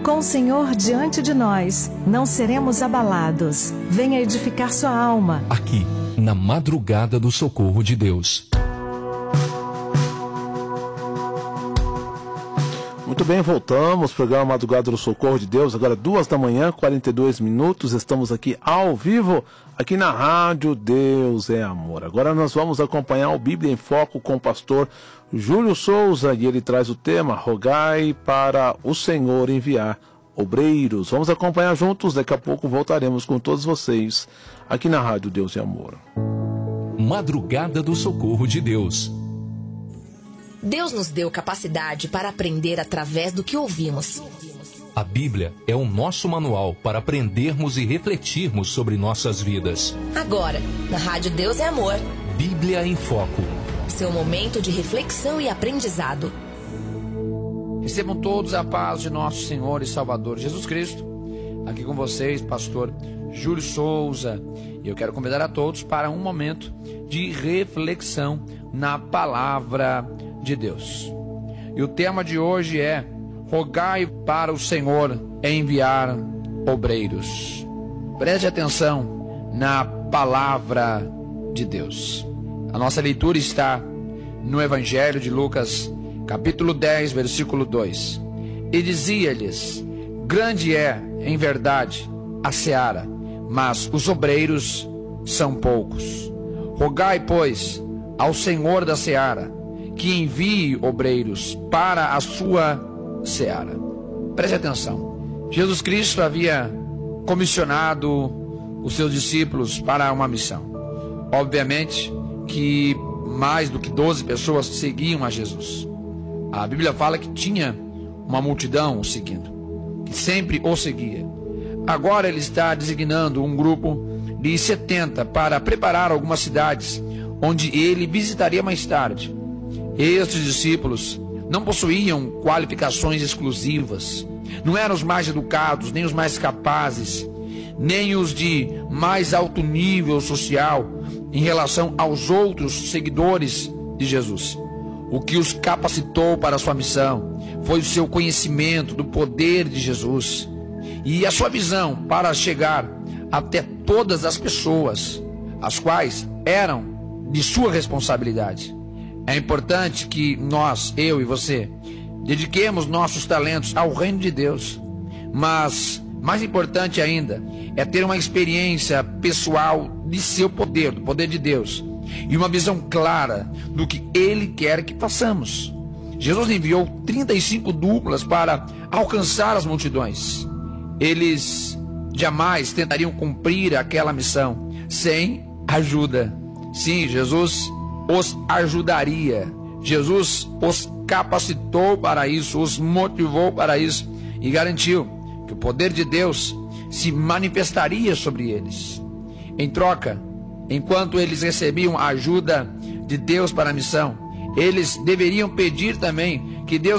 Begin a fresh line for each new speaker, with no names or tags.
Com o Senhor diante de nós, não seremos abalados. Venha edificar sua alma.
Aqui, na madrugada do socorro de Deus.
Muito bem, voltamos. Programa Madrugada do Socorro de Deus. Agora 2h, 42 minutos. Estamos aqui ao vivo, aqui na rádio Deus é Amor. Agora nós vamos acompanhar o Bíblia em Foco com o pastor Júlio Souza. E ele traz o tema: rogai para o Senhor enviar obreiros. Vamos acompanhar juntos. Daqui a pouco voltaremos com todos vocês aqui na rádio Deus é Amor.
Madrugada do Socorro de Deus.
Deus nos deu capacidade para aprender através do que ouvimos.
A Bíblia é o nosso manual para aprendermos e refletirmos sobre nossas vidas.
Agora, na Rádio Deus é Amor.
Bíblia em Foco.
Seu momento de reflexão e aprendizado.
Recebam todos a paz de nosso Senhor e Salvador Jesus Cristo. Aqui com vocês, pastor Júlio Souza. E eu quero convidar a todos para um momento de reflexão na palavra de Deus. E o tema de hoje é: rogai para o Senhor enviar obreiros. Preste atenção na palavra de Deus. A nossa leitura está no Evangelho de Lucas, capítulo 10, versículo 2. E dizia-lhes: grande é, em verdade, a seara, mas os obreiros são poucos. Rogai, pois, ao Senhor da seara, que envie obreiros para a sua seara. Preste atenção. Jesus Cristo havia comissionado os seus discípulos para uma missão. Obviamente que mais do que 12 pessoas seguiam a Jesus. A Bíblia fala que tinha uma multidão o seguindo, que sempre o seguia. Agora ele está designando um grupo de 70 para preparar algumas cidades onde ele visitaria mais tarde. Estes discípulos não possuíam qualificações exclusivas, não eram os mais educados, nem os mais capazes, nem os de mais alto nível social em relação aos outros seguidores de Jesus. O que os capacitou para a sua missão foi o seu conhecimento do poder de Jesus e a sua visão para chegar até todas as pessoas, as quais eram de sua responsabilidade. É importante que nós, eu e você, dediquemos nossos talentos ao reino de Deus. Mas, mais importante ainda, é ter uma experiência pessoal de seu poder, do poder de Deus, e uma visão clara do que Ele quer que façamos. Jesus enviou 35 duplas para alcançar as multidões. Eles jamais tentariam cumprir aquela missão sem ajuda. Sim, Jesus os ajudaria. Jesus os capacitou para isso, os motivou para isso e garantiu que o poder de Deus se manifestaria sobre eles. Em troca, enquanto eles recebiam a ajuda de Deus para a missão, eles deveriam pedir também que Deus